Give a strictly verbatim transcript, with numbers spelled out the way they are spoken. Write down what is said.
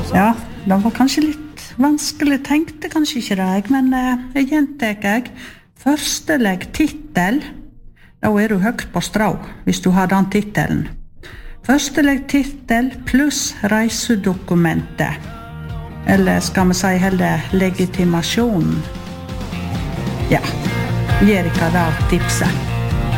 Ja, det var kanskje litt vanskelig, tenkte kanskje ikke det, men eh, jeg gjentek jeg. Førsteleg titel, da er du høgt på strå, hvis du har den titelen. Førsteleg titel pluss reisedokumentet. Eller skal vi si heller legitimasjonen? Ja, Erika da tipset.